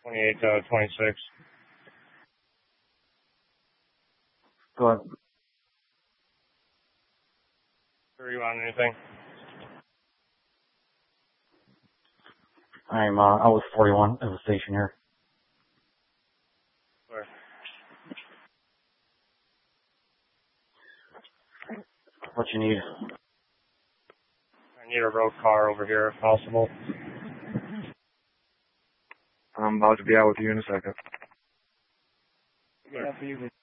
28 to 26. Go ahead. Are you on anything? I'm Outlet 41 at the station here. Where? What you need? I need a road car over here if possible. I'm about to be out with you in a second. Yeah, for you.